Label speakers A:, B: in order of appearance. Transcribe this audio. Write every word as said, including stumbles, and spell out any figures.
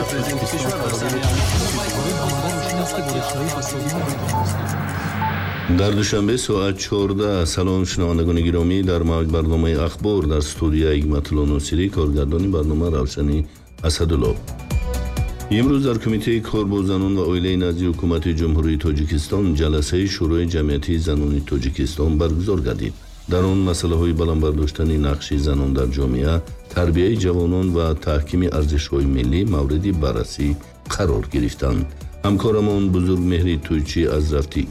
A: дар душанбе соат чордаҳ. салом шунавандагони гиромӣ, дар мавҷ барномаи ахбор дар студияи Ҳикматулло Носирӣ, коргардони барнома Равшани Асадулло. имрӯз дар кумитаи кор бо занон ва оилаи назди ҳукумати ҷумҳурии Тоҷикистон ҷаласаи шӯрои ҷамъиятии занони Тоҷикистон баргузор гардид. дар он масъалаҳои баландбардоштани нақши занон дар ҷомеа, тарбияи ҷавонон ва таҳкими арзишҳои миллӣ мавриди баррасӣ қарор гирифтанд. ҳамкорамон Бузургмеҳри Тӯйчӣ аз рафти